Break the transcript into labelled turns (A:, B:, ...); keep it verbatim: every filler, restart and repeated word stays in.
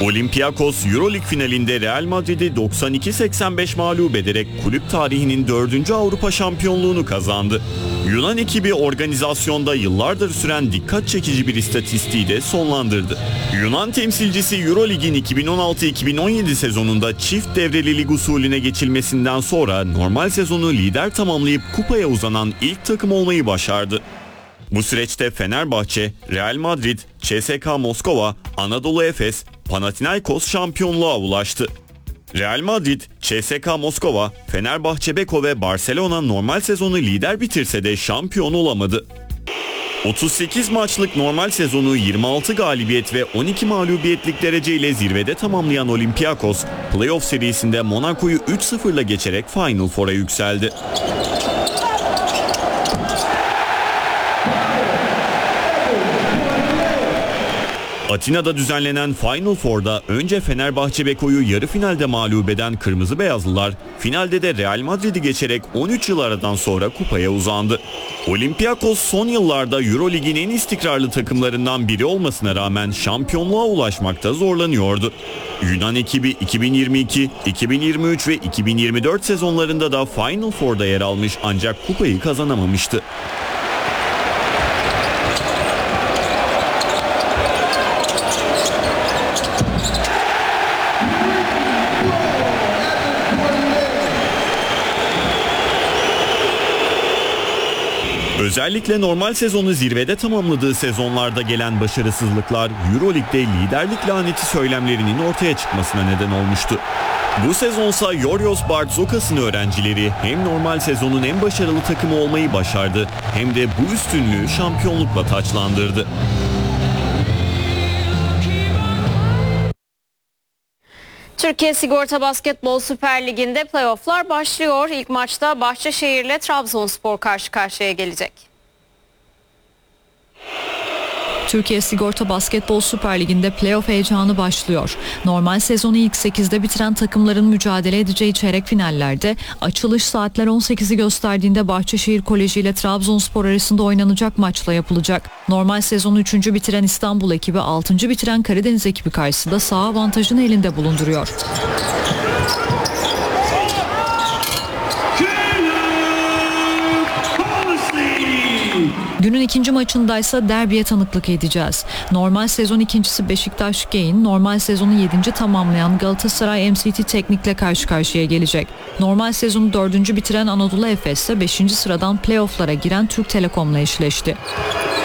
A: Olympiakos Euroleague finalinde Real Madrid'i doksan iki seksen beş mağlup ederek kulüp tarihinin dördüncü Avrupa şampiyonluğunu kazandı. Yunan ekibi organizasyonda yıllardır süren dikkat çekici bir istatistiği de sonlandırdı. Yunan temsilcisi Euroleague'in iki bin on altı iki bin on yedi sezonunda çift devreli lig usulüne geçilmesinden sonra normal sezonu lider tamamlayıp kupaya uzanan ilk takım olmayı başardı. Bu süreçte Fenerbahçe, Real Madrid, C S K Moskova, Anadolu Efes, Panathinaikos şampiyonluğa ulaştı. Real Madrid, C S K Moskova, Fenerbahçe Beko ve Barcelona normal sezonu lider bitirse de şampiyon olamadı. otuz sekiz maçlık normal sezonu yirmi altı galibiyet ve on iki mağlubiyetlik dereceyle zirvede tamamlayan Olympiakos, playoff serisinde Monaco'yu üç sıfırla geçerek Final Four'a yükseldi. Atina'da düzenlenen Final Four'da önce Fenerbahçe Beko'yu yarı finalde mağlup eden Kırmızı Beyazlılar, finalde de Real Madrid'i geçerek on üç yıl aradan sonra kupaya uzandı. Olympiakos son yıllarda Euroleague'in en istikrarlı takımlarından biri olmasına rağmen şampiyonluğa ulaşmakta zorlanıyordu. Yunan ekibi iki bin yirmi iki, iki bin yirmi üç ve iki bin yirmi dört sezonlarında da Final Four'da yer almış ancak kupayı kazanamamıştı. Özellikle normal sezonu zirvede tamamladığı sezonlarda gelen başarısızlıklar Euroleague'de liderlik laneti söylemlerinin ortaya çıkmasına neden olmuştu. Bu sezonsa Yorios Bartzokas'ın öğrencileri hem normal sezonun en başarılı takımı olmayı başardı hem de bu üstünlüğü şampiyonlukla taçlandırdı.
B: Türkiye Sigorta Basketbol Süper Ligi'nde playofflar başlıyor. İlk maçta Bahçeşehir ile Trabzonspor karşı karşıya gelecek.
C: Türkiye Sigorta Basketbol Süper Ligi'nde playoff heyecanı başlıyor. Normal sezonu ilk sekizde bitiren takımların mücadele edeceği çeyrek finallerde açılış saatler on sekizi gösterdiğinde Bahçeşehir Koleji ile Trabzonspor arasında oynanacak maçla yapılacak. Normal sezonu üçüncü bitiren İstanbul ekibi altıncı bitiren Karadeniz ekibi karşısında saha avantajını elinde bulunduruyor. Günün ikinci maçındaysa derbiye tanıklık edeceğiz. Normal sezon ikincisi Beşiktaş Gain, normal sezonu yedinci tamamlayan Galatasaray M C T Teknik'le karşı karşıya gelecek. Normal sezonu dördüncü bitiren Anadolu Efes ise beşinci sıradan playoff'lara giren Türk Telekom'la eşleşti.